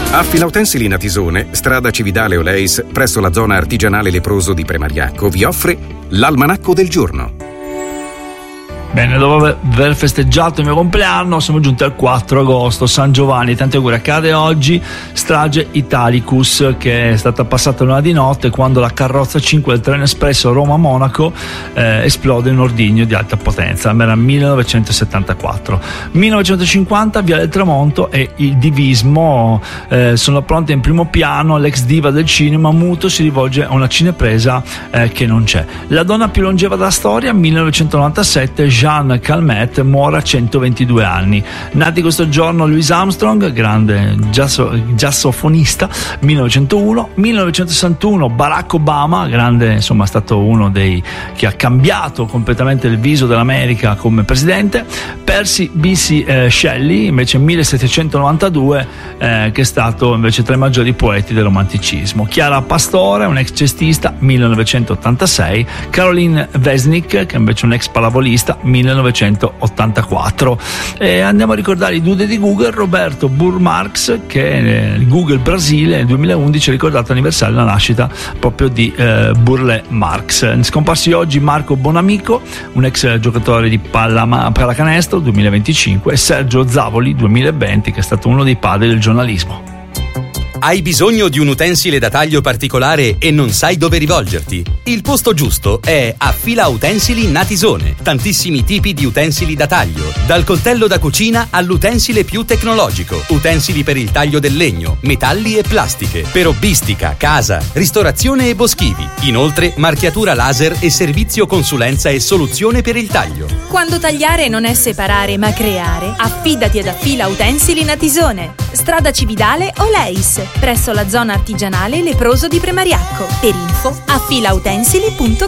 Affila Utensili Natisone, strada Cividale Oleis, presso la zona artigianale leproso di Premariacco, vi offre l'Almanacco del Giorno. Bene, dopo aver festeggiato il mio compleanno siamo giunti al 4 agosto, San Giovanni. Tanti auguri. Accade oggi strage Italicus, che è stata passata l'una di notte quando la carrozza 5 del treno espresso Roma-Monaco esplode in un ordigno di alta potenza. Era 1974. 1950 Viale del Tramonto e il divismo sono pronte in primo piano. L'ex diva del cinema muto si rivolge a una cinepresa che non c'è. La donna più longeva della storia, 1997, Jeanne Calment, muore a 122 anni. Nati questo giorno Louis Armstrong, grande sassofonista, 1901. 1961 Barack Obama, grande, insomma, è stato uno dei che ha cambiato completamente il viso dell'America come presidente. Percy B.C. Shelley, invece 1792, che è stato invece tra i maggiori poeti del romanticismo. Chiara Pastore, un ex cestista, 1986. Caroline Wesnick, che è invece un ex pallavolista, 1984. E andiamo a ricordare i dude di Google. Roberto Burmarx, che Google Brasile nel 2011 ha ricordato l'anniversario della nascita proprio di Burle Marx. Scomparsi oggi Marco Bonamico, un ex giocatore di pallacanestro, 2025, e Sergio Zavoli, 2020, che è stato uno dei padri del giornalismo. Hai bisogno di un utensile da taglio particolare e non sai dove rivolgerti? Il posto giusto è Affila Utensili Natisone. Tantissimi tipi di utensili da taglio, dal coltello da cucina all'utensile più tecnologico, utensili per il taglio del legno, metalli e plastiche, per hobbistica, casa, ristorazione e boschivi. Inoltre marchiatura laser e servizio consulenza e soluzione per il taglio. Quando tagliare non è separare ma creare, affidati ad Affila Utensili Natisone. Strada Cividale Oleis, presso la zona artigianale leproso di Premariacco. Per info affilautensili.com.